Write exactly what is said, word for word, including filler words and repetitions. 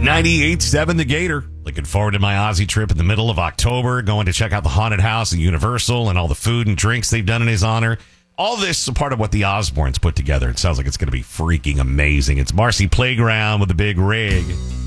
ninety-eight point seven The Gator. Looking forward to my Aussie trip in the middle of October, going to check out the haunted house at Universal and all the food and drinks they've done in his honor. All this is a part of what the Osbournes put together. It sounds like it's going to be freaking amazing. It's Marcy Playground with a big rig.